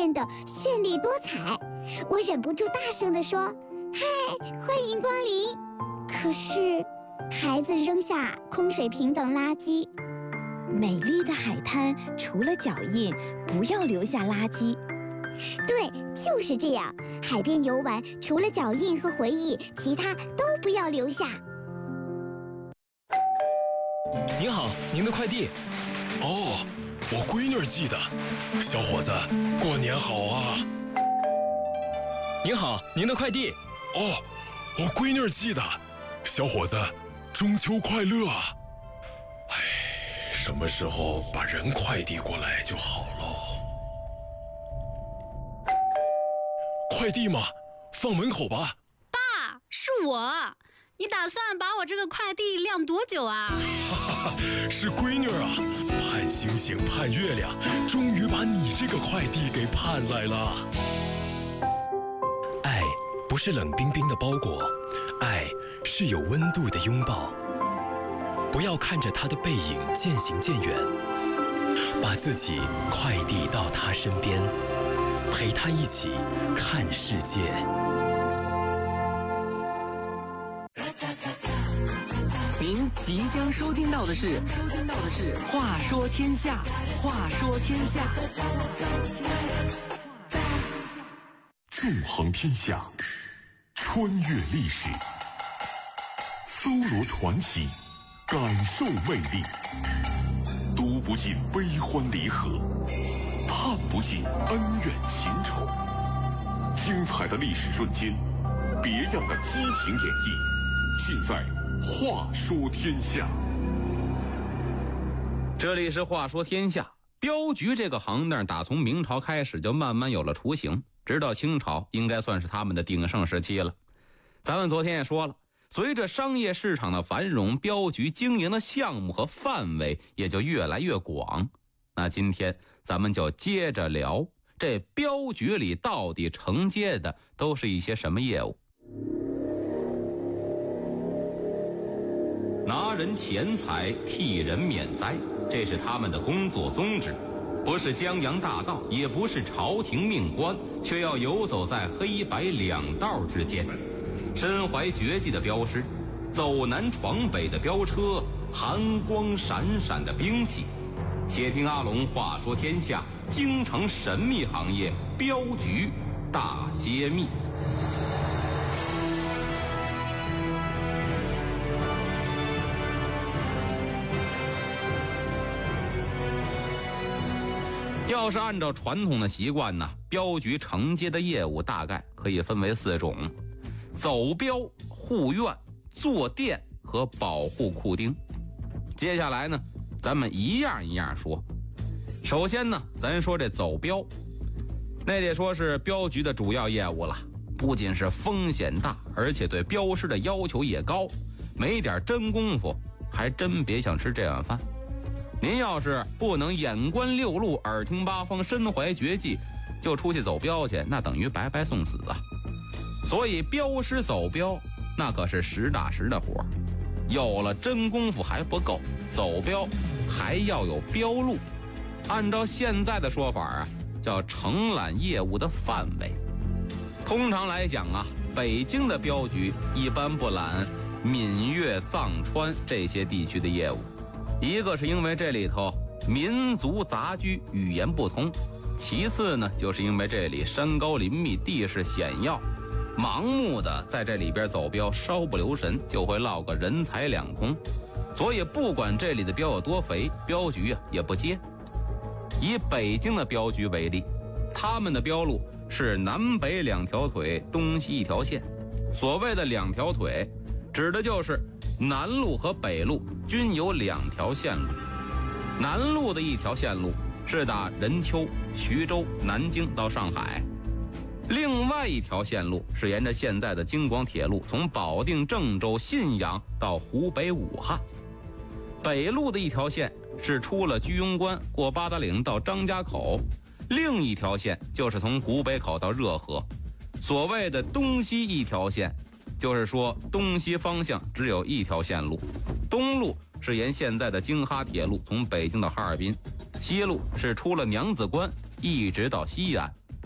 变得绚丽多彩。我忍不住大声地说：“嗨，欢迎光临！”可是，孩子扔下空水瓶等垃圾。 美丽的海滩，除了脚印，不要留下垃圾。 对，就是这样。海边游玩，除了脚印和回忆，其他都不要留下。 您好，您的快递。 哦，我闺女寄的。小伙子，过年好啊！ 您好，您的快递。 哦，我闺女寄的。小伙子，中秋快乐啊！哎，什么时候把人快递过来就好喽。快递嘛，放门口吧。 爸，是我。你打算把我这个快递晾多久啊？ 是闺女啊，盼星星盼月亮，终于把你这个快递给盼来了。 爱不是冷冰冰的包裹，爱是有温度的拥抱。不要看着他的背影渐行渐远，把自己快递到他身边，陪他一起看世界。 您即将收听到的是《话说天下》，话说天下， 纵横天下，穿越历史，搜罗传奇，感受魅力，读不尽悲欢离合，探不尽恩怨情仇，精彩的历史瞬间，别样的激情演绎，尽在话说天下。 这里是话说天下。镖局这个行当打从明朝开始就慢慢有了雏形，直到清朝应该算是他们的鼎盛时期了。咱们昨天也说了，随着商业市场的繁荣，镖局经营的项目和范围也就越来越广。那今天咱们就接着聊，这镖局里到底承接的都是一些什么业务？拿人钱财，替人免灾，这是他们的工作宗旨，不是江洋大盗，也不是朝廷命官，却要游走在黑白两道之间。身怀绝技的镖师，走南闯北的镖车，寒光闪闪的兵器。且听阿龙话说天下，京城神秘行业镖局大揭秘。要是按照传统的习惯呢，镖局承接的业务大概可以分为4种：走镖、护院、坐店和保护库丁。接下来呢，咱们一样一样说。首先呢，咱说这走镖，那得说是镖局的主要业务了。不仅是风险大，而且对镖师的要求也高，没点真功夫，还真别想吃这碗饭。您要是不能眼观六路，耳听八方，身怀绝技，就出去走镖去，那等于白白送死啊！所以镖师走镖那可是实打实的活，有了真功夫还不够，走镖还要有镖路。按照现在的说法啊，叫承揽业务的范围。通常来讲啊，北京的镖局一般不揽闽粤藏川这些地区的业务。一个是因为这里头民族杂居，语言不通；其次呢，就是因为这里山高林密，地势险要，盲目的在这里边走镖，稍不留神就会落个人财两空。所以不管这里的镖有多肥，镖局也不接。以北京的镖局为例，他们的镖路是南北2条腿，东西1条线。所谓的2条腿，指的就是南路和北路均有2条线路。南路的1条线路是打任丘、徐州、南京到上海，另外1条线路是沿着现在的京广铁路从保定、郑州、信阳到湖北武汉。北路的1条线是出了居庸关，过八达岭到张家口，另1条线就是从古北口到热河。所谓的东西1条线，就是说东西方向只有1条线路。东路是沿现在的京哈铁路从北京到哈尔滨，西路是出了娘子关一直到西安。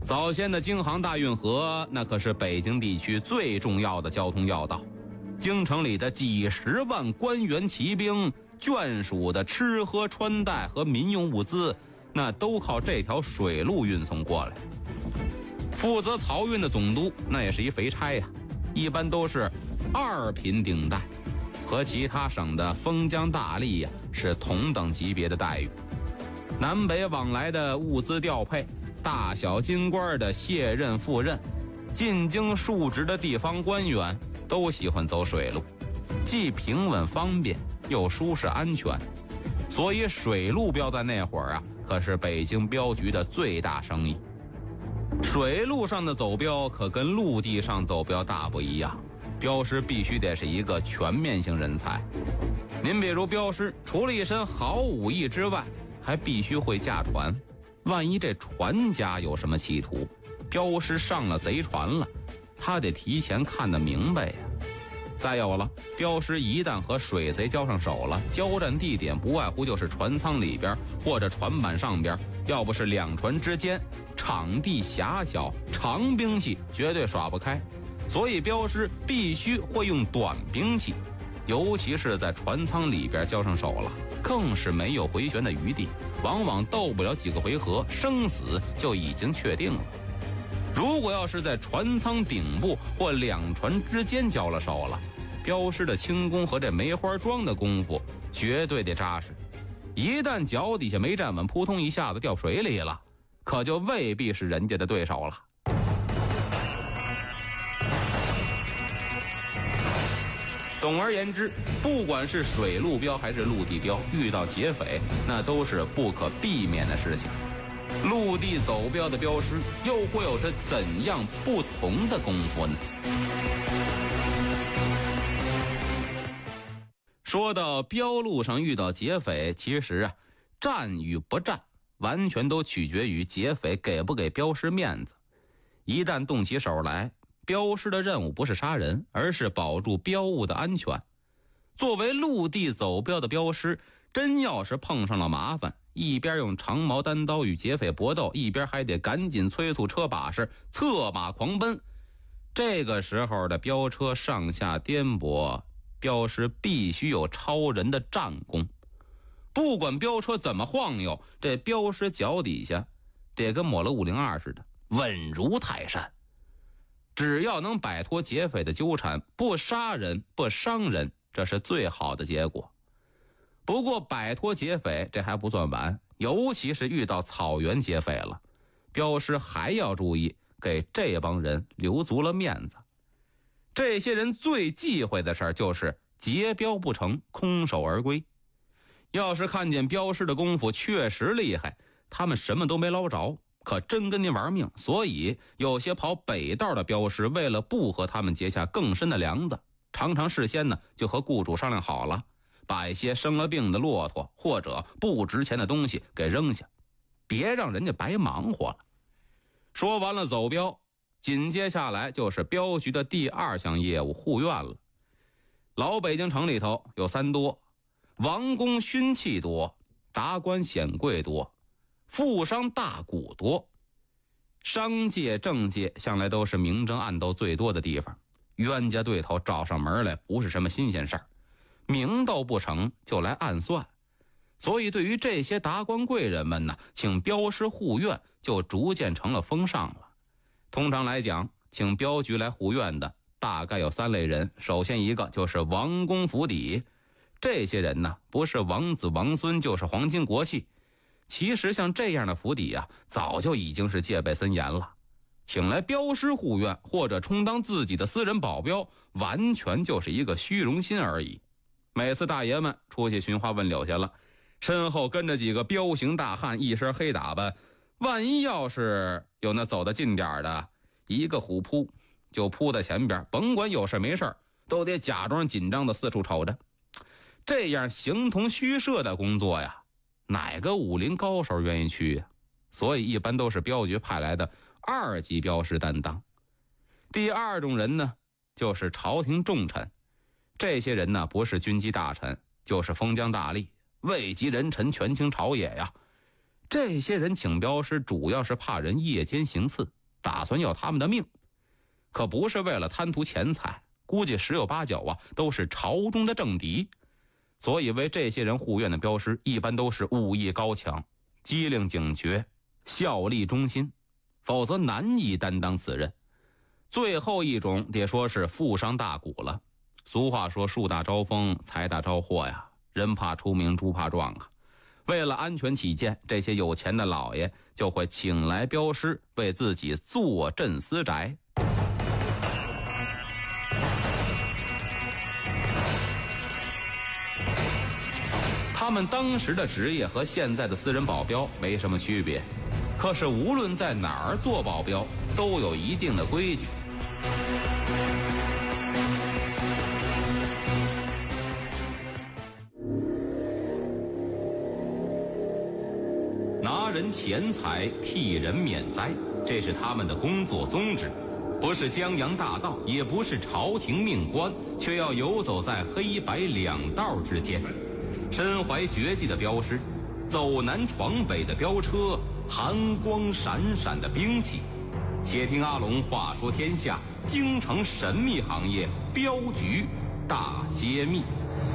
早先的京杭大运河，那可是北京地区最重要的交通要道。京城里的几10万官员骑兵，眷属的吃喝穿戴和民用物资，那都靠这条水路运送过来。负责漕运的总督，那也是一肥差呀，一般都是2品顶戴，和其他省的封疆大吏呀是同等级别的待遇。南北往来的物资调配，大小京官的卸任赴任，进京述职的地方官员都喜欢走水路，既平稳方便又舒适安全，所以水路标在那会儿啊，可是北京镖局的最大生意。水路上的走镖可跟陆地上走镖大不一样，镖师必须得是一个全面性人才。您比如镖师除了一身好武艺之外，还必须会驾船，万一这船家有什么企图，镖师上了贼船了，他得提前看得明白呀。再有了，镖师一旦和水贼交上手了，交战地点不外乎就是船舱里边或者船板上边，要不是两船之间，场地狭小，长兵器绝对耍不开，所以镖师必须会用短兵器，尤其是在船舱里边交上手了，更是没有回旋的余地，往往斗不了几个回合，生死就已经确定了。如果要是在船舱顶部或两船之间交了手了，镖师的轻功和这梅花桩的功夫绝对得扎实，一旦脚底下没站稳，扑通一下子掉水里了，可就未必是人家的对手了。总而言之，不管是水路镖还是陆地镖，遇到劫匪那都是不可避免的事情。陆地走镖的镖师又会有着怎样不同的功夫呢？说到镖路上遇到劫匪，其实啊，战与不战完全都取决于劫匪给不给镖师面子。一旦动起手来，镖师的任务不是杀人，而是保住镖物的安全。作为陆地走镖的镖师，真要是碰上了麻烦，一边用长矛单刀与劫匪搏斗，一边还得赶紧催促车把式，策马狂奔。这个时候的镖车上下颠簸，镖师必须有超人的战功。不管镖车怎么晃悠，这镖师脚底下得跟抹了502似的，稳如泰山。只要能摆脱劫匪的纠缠，不杀人不伤人，这是最好的结果。不过摆脱劫匪这还不算完，尤其是遇到草原劫匪了，镖师还要注意给这帮人留足了面子。这些人最忌讳的事儿就是劫镖不成，空手而归。要是看见镖师的功夫确实厉害，他们什么都没捞着，可真跟您玩命。所以有些跑北道的镖师为了不和他们结下更深的梁子，常常事先呢就和雇主商量好了，把一些生了病的骆驼或者不值钱的东西给扔下，别让人家白忙活了。说完了走镖，紧接下来就是镖局的第2项业务护院了。老北京城里头有3多：王公勋器多，达官显贵多，富商大贾多。商界政界向来都是明争暗斗最多的地方，冤家对头找上门来不是什么新鲜事儿，明斗不成就来暗算。所以对于这些达官贵人们呢，请镖师护院就逐渐成了风尚了。通常来讲，请镖局来护院的大概有3类人。首先一个就是王公府邸，这些人呢，不是王子王孙就是皇亲国戚。其实像这样的府邸啊，早就已经是戒备森严了。请来镖师护院或者充当自己的私人保镖，完全就是一个虚荣心而已。每次大爷们出去寻花问柳去了，身后跟着几个彪形大汉，一身黑打扮，万一要是有那走得近点的，一个虎扑就扑在前边，甭管有事没事都得假装紧张的四处瞅着。这样形同虚设的工作呀，哪个武林高手愿意去呀？所以一般都是镖局派来的2级镖师担当。第2种人呢，就是朝廷重臣。这些人呢，不是军机大臣，就是封疆大吏，位极人臣，权倾朝野呀。 这些人请镖师主要是怕人夜间行刺，打算要他们的命，可不是为了贪图钱财，估计十有八九啊都是朝中的政敌。所以为这些人护院的镖师一般都是武艺高强，机灵警觉，效力忠心，否则难以担当此任。最后一种得说是富商大贾了。俗话说树大招风，财大招祸呀，人怕出名猪怕壮啊。为了安全起见，这些有钱的老爷就会请来镖师为自己坐镇私宅。他们当时的职业和现在的私人保镖没什么区别，可是无论在哪儿做保镖都有一定的规矩。拿人钱财，替人免灾，这是他们的工作宗旨，不是江洋大盗，也不是朝廷命官，却要游走在黑白两道之间。身怀绝技的镖师，走南闯北的镖车，寒光闪闪的兵器。且听阿龙话说天下京城神秘行业镖局大揭秘。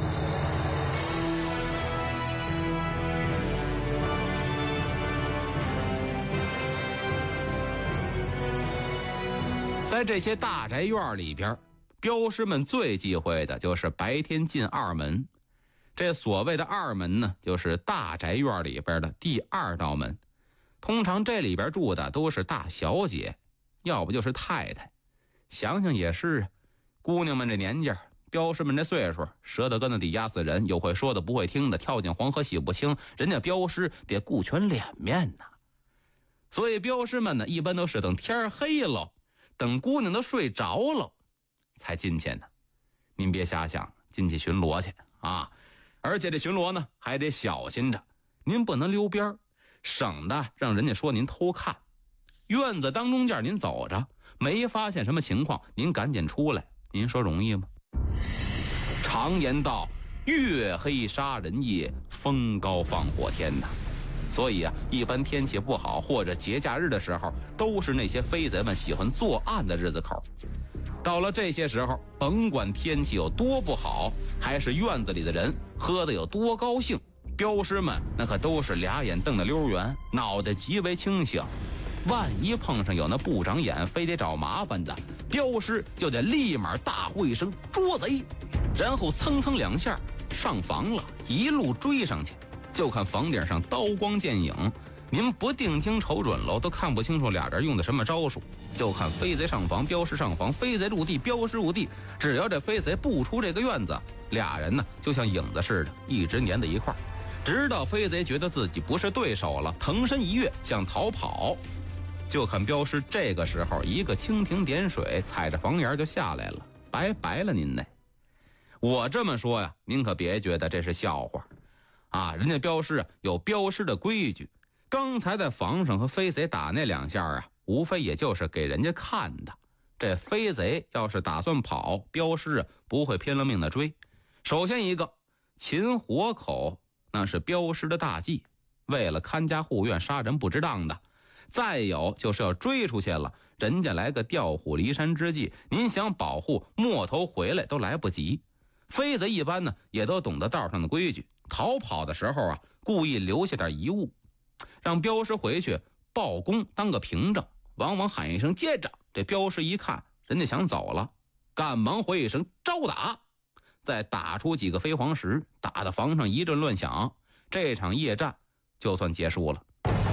在这些大宅院里边，镖师们最忌讳的就是白天进二门。这所谓的二门呢，就是大宅院里边的第二道门。通常这里边住的都是大小姐，要不就是太太。想想也是，姑娘们这年纪，镖师们这岁数，舌头根子底压死人，有会说的不会听的，跳进黄河洗不清，人家镖师得顾全脸面呐。所以镖师们呢，一般都是等天黑了，等姑娘都睡着了才进去呢。您别瞎想，进去巡逻去啊！而且这巡逻呢还得小心着，您不能溜边，省得让人家说您偷看。院子当中间您走着，没发现什么情况，您赶紧出来，您说容易吗？常言道，月黑杀人夜，风高放火天呐。所以啊，一般天气不好或者节假日的时候，都是那些飞贼们喜欢作案的日子口。到了这些时候，甭管天气有多不好，还是院子里的人喝得有多高兴，镖师们那可都是俩眼瞪得溜圆，脑袋极为清醒。万一碰上有那不长眼非得找麻烦的，镖师就得立马大呼一声捉贼，然后蹭蹭两下上房了，一路追上去。就看房顶上刀光剑影，您不定睛瞅准了都看不清楚俩人用的什么招数。就看飞贼上房，镖师上房，飞贼入地，镖师入地。只要这飞贼不出这个院子，俩人呢就像影子似的，一直粘在一块儿，直到飞贼觉得自己不是对手了，腾身一跃想逃跑。就看镖师这个时候一个蜻蜓点水，踩着房檐就下来了，拜拜了您呢。我这么说呀，您可别觉得这是笑话啊！人家镖师有镖师的规矩，刚才在房上和飞贼打那两下啊，无非也就是给人家看的。这飞贼要是打算跑，镖师不会拼了命的追。首先一个擒活口，那是镖师的大忌，为了看家护院，杀人不值当的。再有就是要追出去了，人家来个调虎离山之计，您想保护摸头回来都来不及。飞贼一般呢也都懂得道上的规矩，逃跑的时候啊，故意留下点遗物，让镖师回去报功当个凭证，往往喊一声接着，这镖师一看人家想走了，赶忙回一声招打，再打出几个飞黄石，打得房上一阵乱响，这场夜战就算结束了。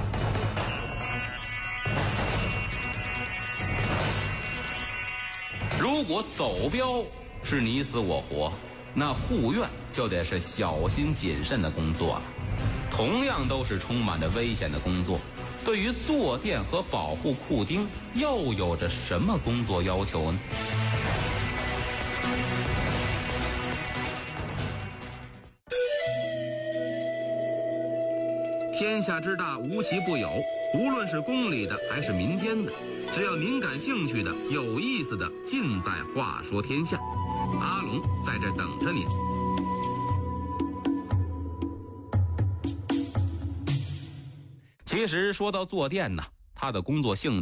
如果走镖是你死我活，那护院就得是小心谨慎的工作了。同样都是充满着危险的工作，对于坐店和保护库丁又有着什么工作要求呢？天下之大，无奇不有，无论是宫里的还是民间的，只要您感兴趣的、有意思的，尽在《话说天下》。阿龙在这等着您。 其实说到坐垫呢，它的工作性